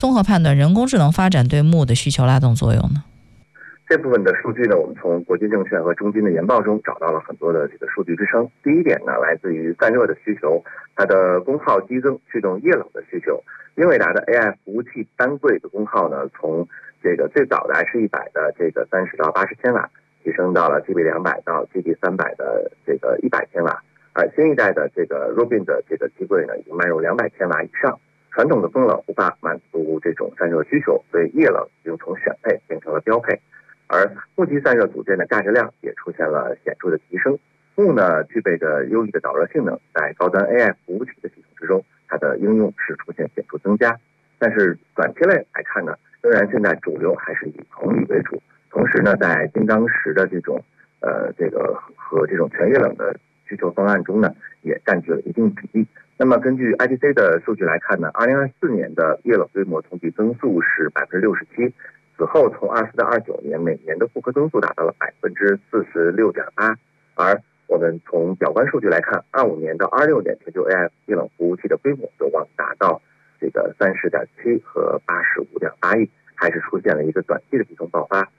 综合判断人工智能发展对木的需求拉动作用呢？ 这部分的数据呢，我们从国际证券和中金的研报中找到了很多的这个数据支撑。第一点呢，来自于散热的需求，它的功耗激增驱动液冷的需求。英伟达的 AI 服务器单柜的功耗呢，从这个最早的 H100的这个30到80千瓦，提升到了 GB200 到 GB300 的这个100千瓦，而新一代的这个 Rubin 的这个机柜呢，已经迈入200千瓦以上。传统的风冷无法满足这种散热需求，所以液冷已经从选配变成了标配。而木级散热组件的价值量也出现了显著的提升。木呢具备着优异的导热性能，在高端 AI 服务器的系统之中，它的应用是出现显著增加。但是短期内来看呢，仍然现在主流还是以铜铝为主。同时呢，在金刚石的这种这个和这种全液冷的需求方案中呢，也占据了一定比例。那么根据 IDC 的数据来看呢，2024年的液冷规模同比增速是67%。此后，从24到29年，每年的复合增速达到了46.8%。而我们从表观数据来看，25年到26年，全球 AI 液冷服务器的规模有望达到这个30.7和85.8亿，还是出现了一个短期的比重爆发。